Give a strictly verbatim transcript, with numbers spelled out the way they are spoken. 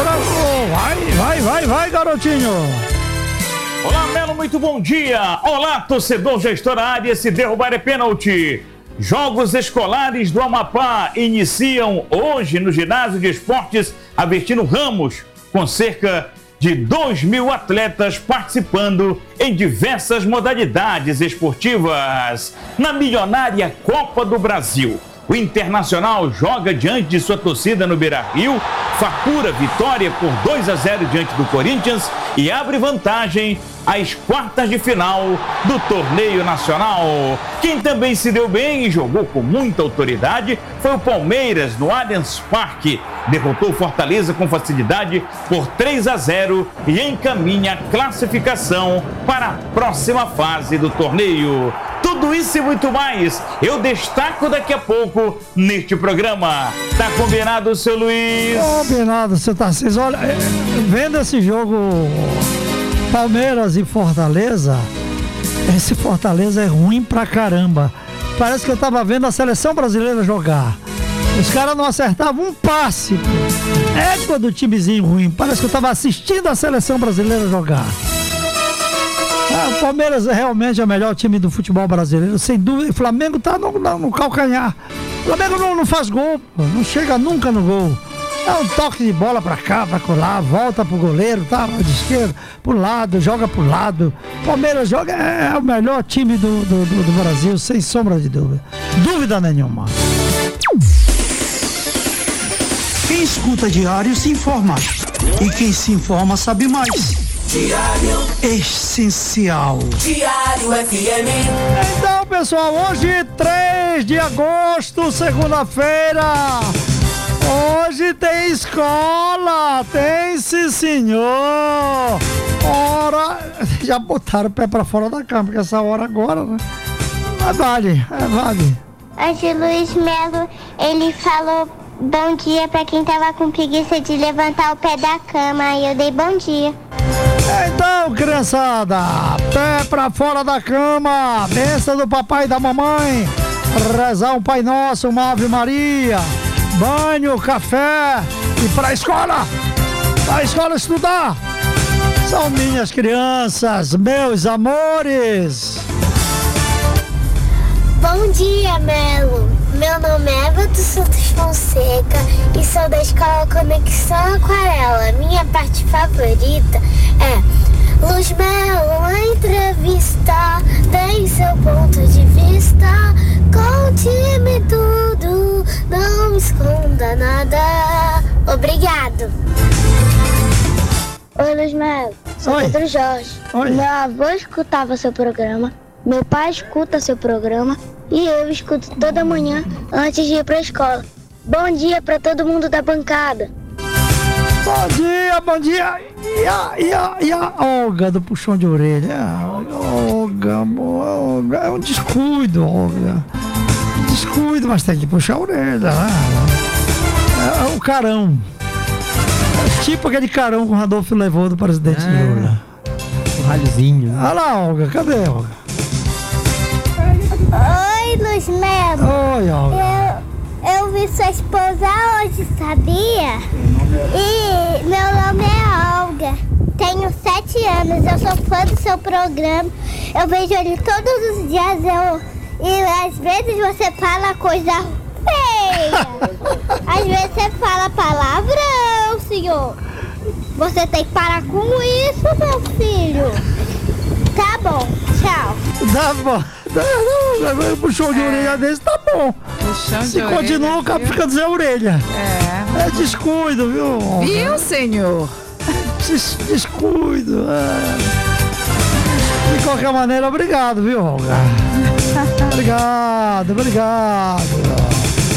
Branco. Vai, vai, vai, vai, garotinho. Olá, Melo, muito bom dia. Olá, torcedor gestor área, esse derrubar é pênalti. Jogos escolares do Amapá iniciam hoje no ginásio de esportes Avertino Ramos, com cerca de dois mil atletas participando em diversas modalidades esportivas. Na milionária Copa do Brasil, o Internacional joga diante de sua torcida no Beira-Rio, fatura vitória por dois a zero diante do Corinthians e abre vantagem às quartas de final do torneio nacional. Quem também se deu bem e jogou com muita autoridade foi o Palmeiras no Allianz Parque. Derrotou o Fortaleza com facilidade por três a zero e encaminha a classificação para a próxima fase do torneio. Tudo isso e muito mais eu destaco daqui a pouco neste programa. Tá combinado, seu Luiz? Combinado, seu Tarcísio. Olha, vendo esse jogo Palmeiras e Fortaleza, esse Fortaleza é ruim pra caramba. Parece que eu tava vendo a seleção brasileira jogar. Os caras não acertavam um passe. Égua do timezinho ruim. Parece que eu tava assistindo a seleção brasileira jogar. Ah, o Palmeiras é realmente o melhor time do futebol brasileiro, sem dúvida. O Flamengo tá no, no calcanhar. O Flamengo não, não faz gol, pô, não chega nunca no gol. É um toque de bola pra cá, pra colar, volta pro goleiro, tá? De esquerda, pro lado, joga pro lado. Palmeiras joga, é, é o melhor time do, do, do, do Brasil, sem sombra de dúvida. Dúvida nenhuma. Quem escuta Diário se informa. E quem se informa sabe mais. Diário Essencial. Diário F M. Então, pessoal, hoje, três de agosto, segunda-feira. Hoje tem escola, tem sim, senhor. Hora, já botaram o pé pra fora da cama, porque essa hora agora, né? Mas vale, é, vale. Hoje o Luiz Melo, ele falou bom dia pra quem tava com preguiça de levantar o pé da cama, e eu dei bom dia. Então, criançada, pé pra fora da cama, bênção do papai e da mamãe, rezar um Pai Nosso, uma Ave Maria, banho, café e pra escola, pra escola estudar. São minhas crianças, meus amores. Bom dia, Melo. Meu nome é Eva dos Santos Fonseca e sou da Escola Conexão Aquarela. Minha parte favorita é Luz Melo, a entrevista, tem seu ponto de vista, conte-me tudo, não esconda nada. Obrigado. Oi, Luz Melo, sou Oi. Pedro Jorge. Oi. Meu avô escutava seu programa, meu pai escuta seu programa e eu escuto toda manhã antes de ir pra escola. Bom dia pra todo mundo da bancada. Bom dia, bom dia. E a, e a, e a Olga do puxão de orelha? Olga, Olga, é um descuido, Olga. Descuido, mas tem que puxar a orelha, né? É o carão. É tipo aquele carão que o Randolfo levou do presidente é. Lula. O ralhozinho. Olha lá, Olga, cadê, Olga? Oi, Luz Melo. Oi, Olga. Eu, eu vi sua esposa hoje, sabia? E meu nome é Olga. Tenho sete anos, eu sou fã do seu programa. Eu vejo ele todos os dias. Eu, e às vezes você fala coisa feia. Às vezes você fala palavrão, senhor. Você tem que parar com isso, meu filho. Tá bom, tchau. Tá bom. Puxou de orelha desse, tá bom. Puxão de Se orelha, continua, o cara fica sem orelha. É. É descuido, viu? Olga? Viu, senhor? Des- Descuido. É. De qualquer maneira, obrigado, viu, Olga? Obrigado, obrigado.